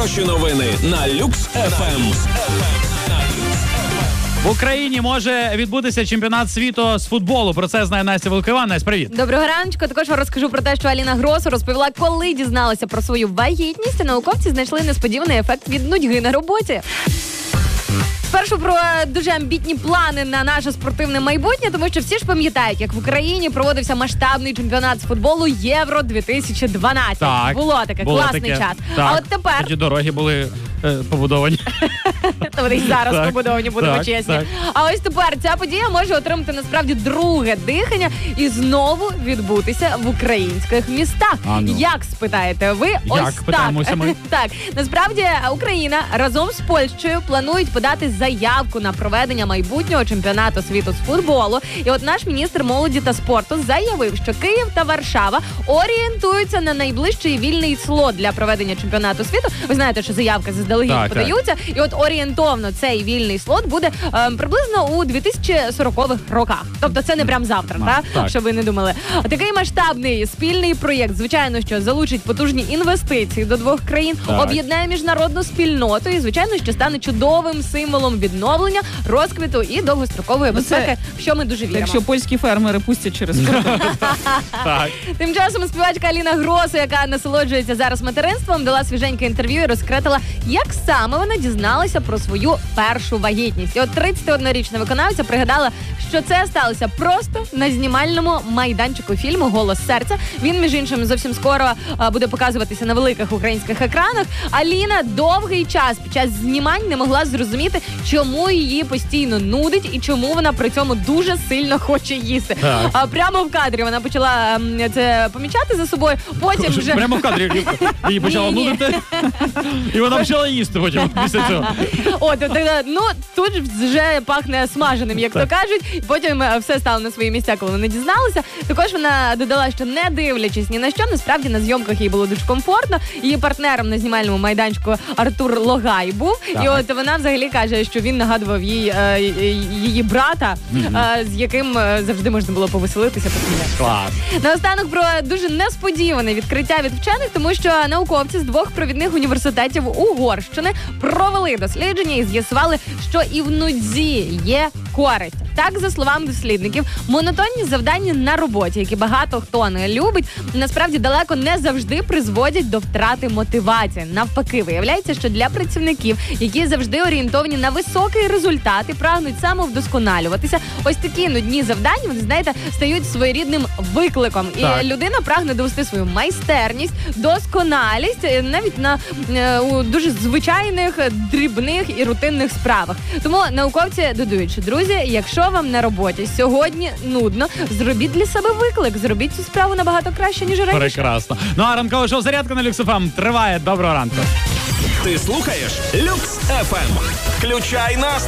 Хороші новини на Люкс ФМ. В Україні може відбутися чемпіонат світу з футболу. Про це знає Настя Волкова. Настя, привіт. Доброго раночку. Також розкажу про те, що Аліна Гросу розповіла, коли дізналася про свою вагітність, науковці знайшли несподіваний ефект від нудьги на роботі. Спершу про дуже амбітні плани на наше спортивне майбутнє, тому що всі ж пам'ятають, як в Україні проводився масштабний чемпіонат з футболу Євро-2012. Так, було класний таке. час. Так. А от тепер... Тоді дороги були побудовані. Вони й зараз Так, побудовані, будемо так, чесні. так. А ось тепер ця подія може отримати насправді друге дихання і знову відбутися в українських містах. А ну. Як, спитаєте ви? Як, Ось питаємося так. ми. Так, насправді Україна разом з Польщею планують подати заявку на проведення майбутнього чемпіонату світу з футболу. І от наш міністр молоді та спорту заявив, що Київ та Варшава орієнтуються на найближчий вільний слот для проведення чемпіонату світу. Ви знаєте, що заявки заздалегідь подаються. І от орієнтовно цей вільний слот буде приблизно у 2040-х роках. Тобто це не прям завтра, так. Щоб ви не думали. Такий масштабний спільний проєкт, звичайно, що залучить потужні інвестиції до двох країн, об'єднає міжнародну спільноту і, звичайно, що стане чудовим символом відновлення, розквіту і довгострокової безпеки, в що ми дуже віримо. Якщо польські фермери пустять через кордон. Тим часом співачка Аліна Гросу, яка насолоджується зараз материнством, дала свіженьке інтерв'ю і розкретила, як саме вона дізналася про свою першу вагітність. І от 31-річна виконавця пригадала, що це сталося просто на знімальному майданчику фільму «Голос серця». Він, між іншим, зовсім скоро буде показуватися на великих українських екранах. Аліна довгий час під час знімань не могла зрозуміти, чому її постійно нудить і чому вона при цьому дуже сильно хоче їсти. А прямо в кадрі вона почала це помічати за собою, потім вже... Прямо в кадрі її почала нудити, і вона почала їсти потім після цього. От, ну, тут вже пахне смаженим, як то кажуть. І потім все стало на свої місця, коли вони дізналися. Також вона додала, що не дивлячись ні на що, насправді на зйомках їй було дуже комфортно. Її партнером на знімальному майданчику Артур Логай був. І от вона взагалі каже, що він нагадував її брата, з яким завжди можна було повеселитися. Клас. Наостанок про дуже несподіване відкриття від вчених, тому що науковці з двох провідних університетів Угорщини провели дослідження і з'ясували, що і в нудзі є користь. Так, за словами дослідників, монотонні завдання на роботі, які багато хто не любить, насправді далеко не завжди призводять до втрати мотивації. Навпаки, виявляється, що для працівників, які завжди орієнтовані на високий результат і прагнуть самовдосконалюватися, ось такі нудні завдання, вони, знаєте, стають своєрідним викликом. І людина прагне довести свою майстерність, досконалість навіть у дуже звичайних, дрібних і рутинних справах. Тому науковці додають, що, друзі, якщо вам на роботі сьогодні нудно, зробіть для себе виклик, зробіть цю справу набагато краще, ніж раніше. Прекрасно. Ну а ранкове шоу «Зарядка» на Люкс ФМ триває. Доброго ранку. Ти слухаєш Люкс ФМ. Включай настрій.